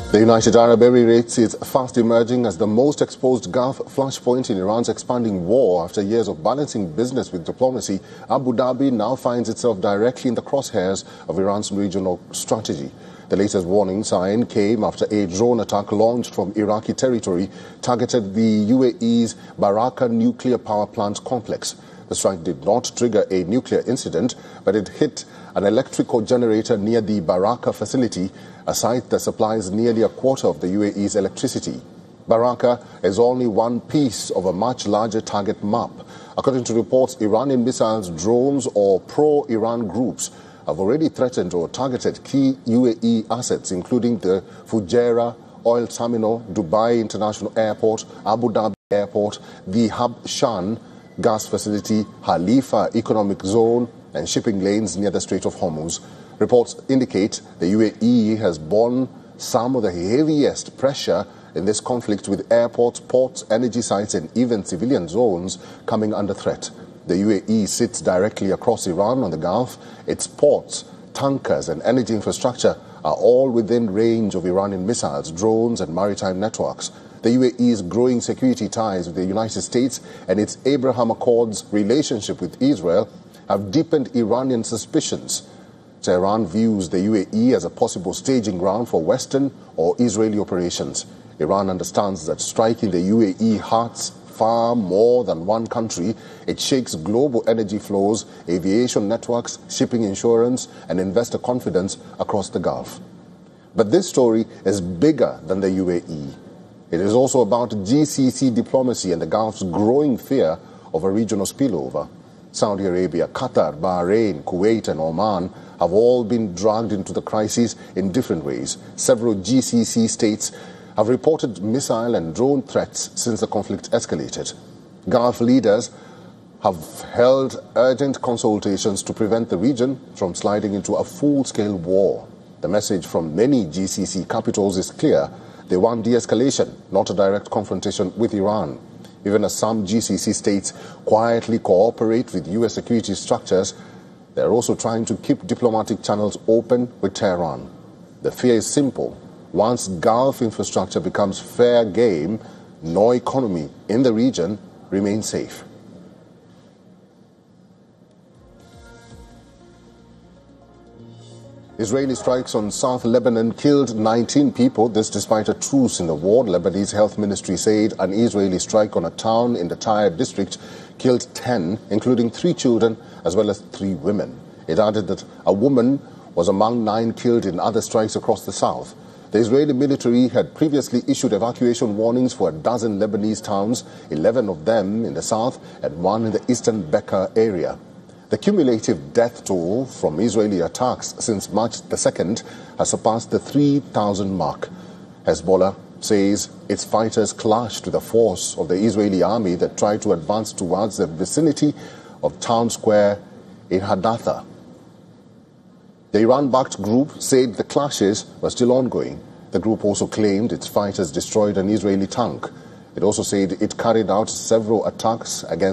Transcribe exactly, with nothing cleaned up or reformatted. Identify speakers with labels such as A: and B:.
A: The United Arab Emirates is fast emerging as the most exposed Gulf flashpoint in Iran's expanding war. After years of balancing business with diplomacy, Abu Dhabi now finds itself directly in the crosshairs of Iran's regional strategy. The latest warning sign came after a drone attack launched from Iraqi territory targeted the U A E's Barakah nuclear power plant complex. The strike did not trigger a nuclear incident, but it hit an electrical generator near the Barakah facility, a site that supplies nearly a quarter of the U A E's electricity. Barakah is only one piece of a much larger target map. According to reports, Iranian missiles, drones or pro-Iran groups have already threatened or targeted key U A E assets, including the Fujairah oil terminal, Dubai International Airport, Abu Dhabi Airport, the Habshan gas facility, Halifa Economic Zone, and shipping lanes near the Strait of Hormuz. Reports indicate the U A E has borne some of the heaviest pressure in this conflict, with airports, ports, energy sites, and even civilian zones coming under threat. The U A E sits directly across Iran on the Gulf. Its ports, tankers, and energy infrastructure are all within range of Iranian missiles, drones, and maritime networks. The U A E's growing security ties with the United States and its Abraham Accords relationship with Israel have deepened Iranian suspicions. Tehran views the U A E as a possible staging ground for Western or Israeli operations. Iran understands that striking the U A E hurts far more than one country. It shakes global energy flows, aviation networks, shipping insurance, and investor confidence across the Gulf. But this story is bigger than the U A E. It is also about G C C diplomacy and the Gulf's growing fear of a regional spillover. Saudi Arabia, Qatar, Bahrain, Kuwait, and Oman have all been dragged into the crisis in different ways. Several G C C states have reported missile and drone threats since the conflict escalated. Gulf leaders have held urgent consultations to prevent the region from sliding into a full-scale war. The message from many G C C capitals is clear. They want de-escalation, not a direct confrontation with Iran. Even as some G C C states quietly cooperate with U S security structures, they are also trying to keep diplomatic channels open with Tehran. The fear is simple. Once Gulf infrastructure becomes fair game, no economy in the region remains safe. Israeli strikes on South Lebanon killed nineteen people, this despite a truce in the war. Lebanese health ministry said an Israeli strike on a town in the Tyre district killed ten, including three children as well as three women. It added that a woman was among nine killed in other strikes across the south. The Israeli military had previously issued evacuation warnings for a dozen Lebanese towns, eleven of them in the south and one in the eastern Bekaa area. The cumulative death toll from Israeli attacks since March the second has surpassed the three thousand mark. Hezbollah says its fighters clashed with the force of the Israeli army that tried to advance towards the vicinity of Town Square in Hadassah. The Iran-backed group said the clashes were still ongoing. The group also claimed its fighters destroyed an Israeli tank. It also said it carried out several attacks against